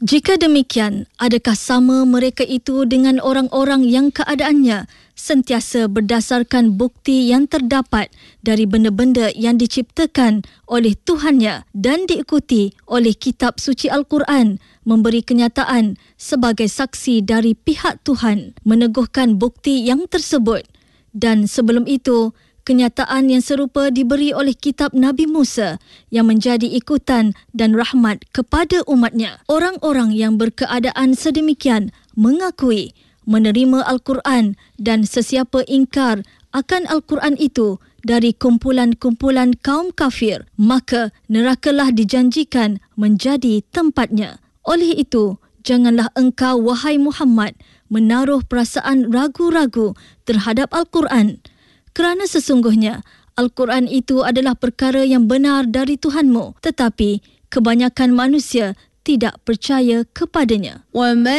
Jika demikian, adakah sama mereka itu dengan orang-orang yang keadaannya sentiasa berdasarkan bukti yang terdapat dari benda-benda yang diciptakan oleh Tuhannya dan diikuti oleh kitab suci Al-Quran, memberi kenyataan sebagai saksi dari pihak Tuhan, meneguhkan bukti yang tersebut. Dan sebelum itu, kenyataan yang serupa diberi oleh kitab Nabi Musa yang menjadi ikutan dan rahmat kepada umatnya. Orang-orang yang berkeadaan sedemikian mengakui, menerima Al-Quran dan sesiapa ingkar akan Al-Quran itu dari kumpulan-kumpulan kaum kafir, maka nerakalah dijanjikan menjadi tempatnya. Oleh itu, janganlah engkau, wahai Muhammad, menaruh perasaan ragu-ragu terhadap Al-Quran. Kerana sesungguhnya Al-Quran itu adalah perkara yang benar dari Tuhanmu, tetapi kebanyakan manusia tidak percaya kepadanya.